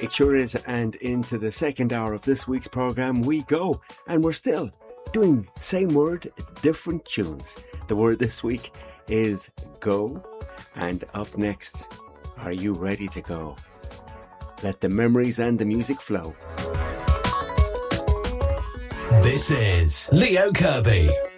It sure is, and into the second hour of this week's programme we go, and we're still doing same word, different tunes. The word this week is go, and up next, are you ready to go? Let the memories and the music flow. This is Leo Kirby.